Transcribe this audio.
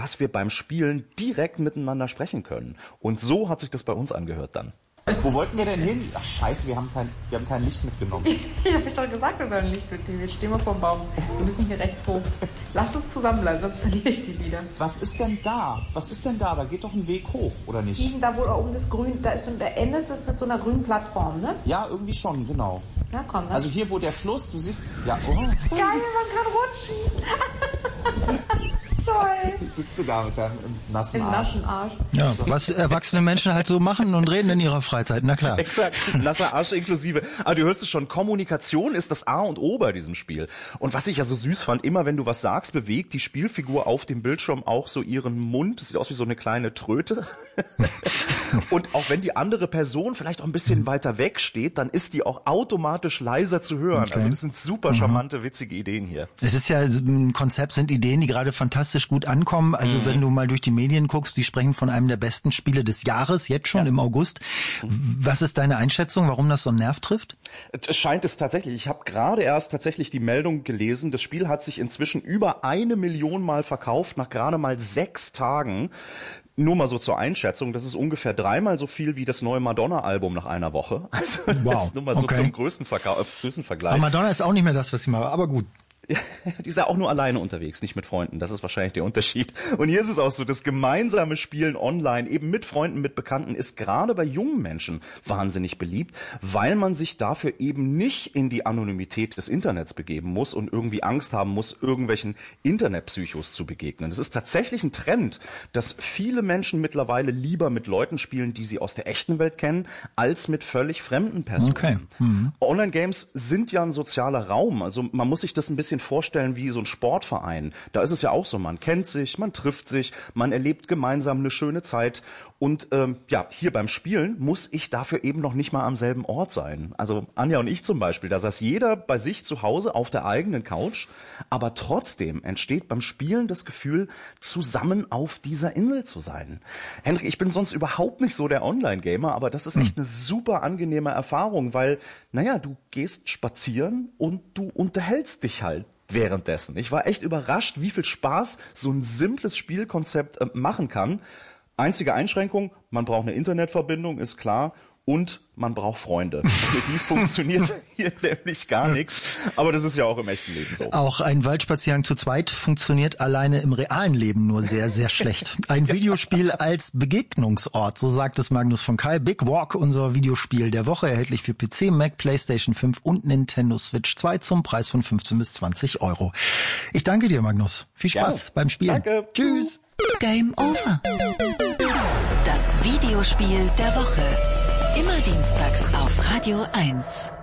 dass wir beim Spielen direkt miteinander sprechen können. Und so hat sich das bei uns angehört dann. Wo wollten wir denn hin? Ach scheiße, wir haben kein Licht mitgenommen. Ich habe doch gesagt, wir sollen Licht mitnehmen. Jetzt stehen wir vorm Baum. Wir müssen hier rechts hoch. Lass uns zusammenbleiben, sonst verliere ich die wieder. Was ist denn da? Da geht doch ein Weg hoch, oder nicht? Die sind da wohl oben das Grün, da endet es mit so einer grünen Plattform, ne? Ja, irgendwie schon, genau. Ja, komm. Also hier, wo der Fluss, du siehst... Ja, oh. Geil, man kann rutschen. Toll. Sitzt du da mit deinem nassen Arsch? Nassen Arsch. Ja, was erwachsene Menschen halt so machen und reden in ihrer Freizeit, na klar. Exakt, nasser Arsch inklusive. Aber du hörst es schon, Kommunikation ist das A und O bei diesem Spiel. Und was ich ja so süß fand, immer wenn du was sagst, bewegt die Spielfigur auf dem Bildschirm auch so ihren Mund. Das sieht aus wie so eine kleine Tröte. Und auch wenn die andere Person vielleicht auch ein bisschen weiter weg steht, dann ist die auch automatisch leiser zu hören. Okay. Also das sind super charmante, witzige Ideen hier. Es ist ja ein Konzept, sind Ideen, die gerade fantastisch gut ankommen. Also wenn du mal durch die Medien guckst, die sprechen von einem der besten Spiele des Jahres, jetzt schon im August. Was ist deine Einschätzung, warum das so einen Nerv trifft? Es scheint es tatsächlich. Ich habe gerade erst tatsächlich die Meldung gelesen. Das Spiel hat sich inzwischen über 1 Million Mal verkauft, nach gerade mal 6 Tagen. Nur mal so zur Einschätzung, das ist ungefähr 3-mal so viel wie das neue Madonna-Album nach einer Woche. Also das ist nur mal so zum größten Vergleich. Aber Madonna ist auch nicht mehr das, was sie mal war, aber gut. Ja, die ist ja auch nur alleine unterwegs, nicht mit Freunden. Das ist wahrscheinlich der Unterschied. Und hier ist es auch so, das gemeinsame Spielen online, eben mit Freunden, mit Bekannten, ist gerade bei jungen Menschen wahnsinnig beliebt, weil man sich dafür eben nicht in die Anonymität des Internets begeben muss und irgendwie Angst haben muss, irgendwelchen Internetpsychos zu begegnen. Es ist tatsächlich ein Trend, dass viele Menschen mittlerweile lieber mit Leuten spielen, die sie aus der echten Welt kennen, als mit völlig fremden Personen. Okay. Online-Games sind ja ein sozialer Raum. Also man muss sich das ein bisschen vorstellen wie so ein Sportverein. Da ist es ja auch so, man kennt sich, man trifft sich, man erlebt gemeinsam eine schöne Zeit. Und hier beim Spielen muss ich dafür eben noch nicht mal am selben Ort sein. Also Anja und ich zum Beispiel, da saß jeder bei sich zu Hause auf der eigenen Couch, aber trotzdem entsteht beim Spielen das Gefühl, zusammen auf dieser Insel zu sein. Henrik, ich bin sonst überhaupt nicht so der Online-Gamer, aber das ist echt eine super angenehme Erfahrung, weil, du gehst spazieren und du unterhältst dich halt währenddessen. Ich war echt überrascht, wie viel Spaß so ein simples Spielkonzept machen kann. Einzige Einschränkung, man braucht eine Internetverbindung, ist klar, und man braucht Freunde. Für die funktioniert hier nämlich gar nichts, aber das ist ja auch im echten Leben so. Auch ein Waldspaziergang zu zweit funktioniert alleine im realen Leben nur sehr, sehr schlecht. Ein Videospiel als Begegnungsort, so sagt es Magnus von Kai. Big Walk, unser Videospiel der Woche, erhältlich für PC, Mac, PlayStation 5 und Nintendo Switch 2 zum Preis von 15 bis 20 Euro. Ich danke dir, Magnus. Viel Spaß beim Spielen. Danke. Tschüss. Game over. Das Videospiel der Woche. Immer dienstags auf Radio 1.